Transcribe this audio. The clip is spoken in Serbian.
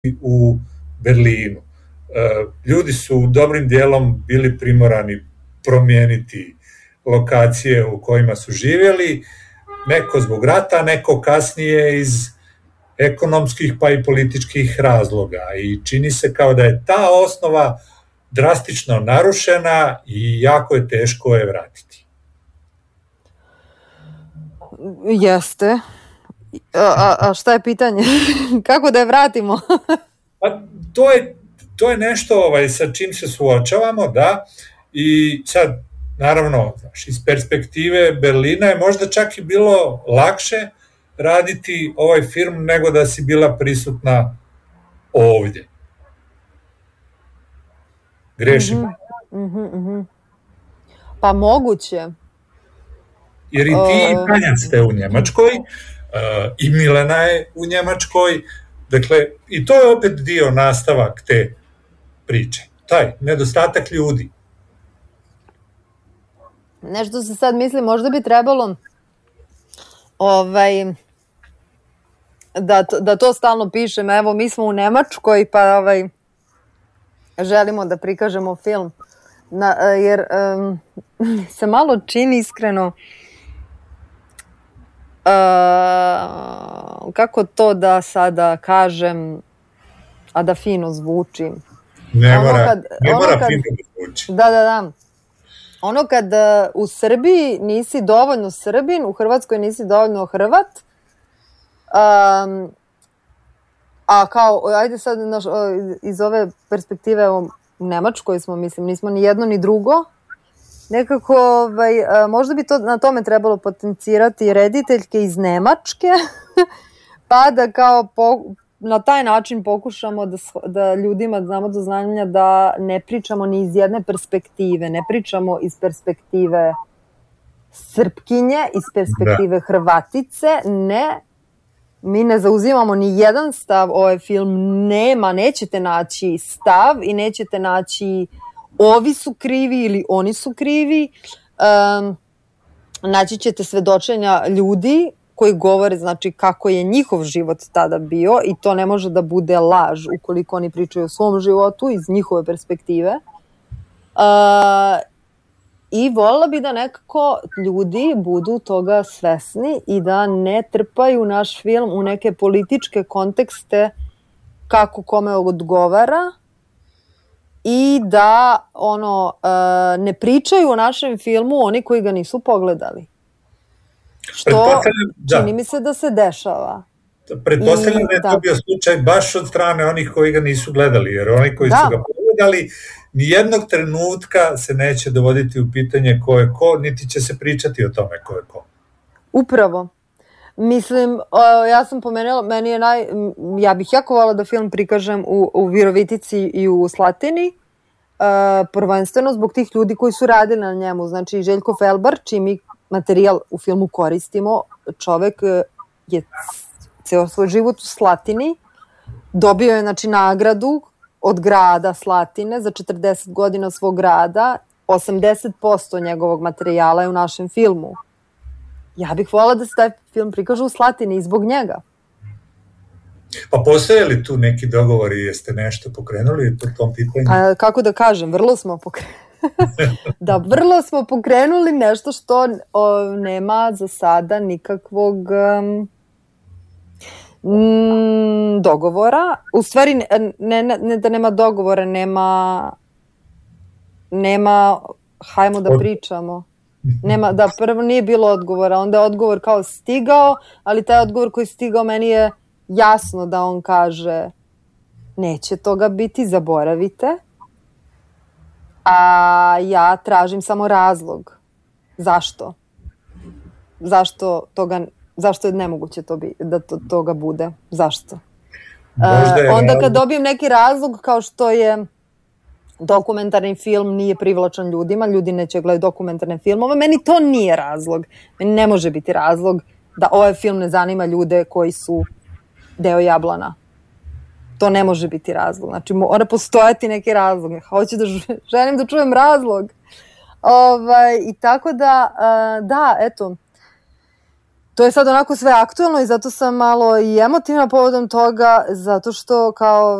u Berlinu. Ljudi su dobrim dijelom bili primorani promijeniti lokacije u kojima su živjeli, neko zbog rata, neko kasnije iz ekonomskih pa i političkih razloga, i čini se kao da je ta osnova drastično narušena i jako je teško je vratiti. Jeste. A šta je pitanje? Kako da je vratimo? Pa to je nešto sa čim se suočavamo, da, i sad, naravno, iz perspektive Berlina je možda čak i bilo lakše raditi ovaj film nego da si bila prisutna ovdje. Grešim? Pa moguće. Jer i ti i Tanja ste u Njemačkoj, i Milena je u Njemačkoj, dakle, i to je opet dio nastavak te priče. Taj nedostatak ljudi. Nešto se sad misli, možda bi trebalo da to stalno pišem. Evo, mi smo u Nemačkoj, pa želimo da prikažemo film. Jer se malo čini iskreno kako to da sada kažem, a da fino zvuči. Ne mora fino da zvuči. Da. Ono kad u Srbiji nisi dovoljno Srbin, u Hrvatskoj nisi dovoljno Hrvat, a kao, ajde sad iz ove perspektive u Nemačkoj smo, mislim, nismo ni jedno ni drugo, nekako, možda bi to na tome trebalo potencirati rediteljke iz Nemačke, pa da kao na taj način pokušamo da ljudima damo do znanja da ne pričamo ni iz jedne perspektive, ne pričamo iz perspektive Srpkinje, iz perspektive Hrvatice, ne, mi ne zauzimamo ni jedan stav, ovaj film nećete naći stav i nećete naći ovi su krivi ili oni su krivi, naći ćete svedočenja ljudi koji govore, znači, kako je njihov život tada bio, i to ne može da bude laž ukoliko oni pričaju o svom životu iz njihove perspektive. I voljela bi da nekako ljudi budu toga svesni i da ne trpaju naš film u neke političke kontekste kako kome odgovara, i da ne pričaju o našem filmu oni koji ga nisu pogledali. Što čini mi se da se dešava. Pretpostavljam da je to bio slučaj baš od strane onih koji ga nisu gledali, jer oni koji su ga pogledali nijednog trenutka se neće dovoditi u pitanje ko je ko, niti će se pričati o tome ko je ko. Upravo. Mislim, ja sam pomenula, ja bih jako voljela da film prikažem u Virovitici i u Slatini, prvenstveno zbog tih ljudi koji su radili na njemu. Znači, Željko Felbar, čiji mi materijal u filmu koristimo, čovek je ceo svoj život u Slatini, dobio je, znači, nagradu od grada Slatine za 40 godina svog rada, 80% njegovog materijala je u našem filmu. Ja bih voljela da se taj film prikaže u Slatini i zbog njega. Pa postoje li tu neki dogovori, jeste nešto pokrenuli po tom pitanju? Kako da kažem, vrlo smo pokrenuli nešto što nema za sada nikakvog dogovora. U stvari, ne da nema dogovora, nema hajmo da pričamo. Prvo nije bilo odgovora, onda je odgovor kao stigao, ali taj odgovor koji je stigao, meni je jasno da on kaže neće toga biti, zaboravite, a ja tražim samo razlog. Zašto? Zašto je nemoguće da toga bude? Zašto? Onda kad dobijem neki razlog kao što je dokumentarni film nije privlačan ljudima, ljudi neće gledati dokumentarne filmove, meni to nije razlog. Meni ne može biti razlog da ovaj film ne zanima ljude koji su deo Jablana. To ne može biti razlog. Znači, mora postojati neki razlog. Želim da čujem razlog. I tako da, eto, to je sad onako sve aktuelno i zato sam malo i emotivna povodom toga, zato što kao